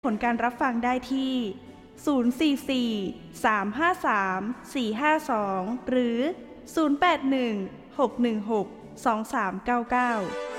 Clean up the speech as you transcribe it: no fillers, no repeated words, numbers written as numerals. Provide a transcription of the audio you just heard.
ผลการรับฟังได้ที่ 044-353-452 หรือ 081-616-2399